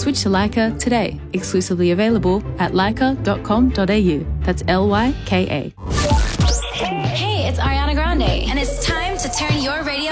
Switch to Leica today. Exclusively available at leica.com.au. That's Lyka. Hey, it's Ariana Grande, and it's time to turn your radio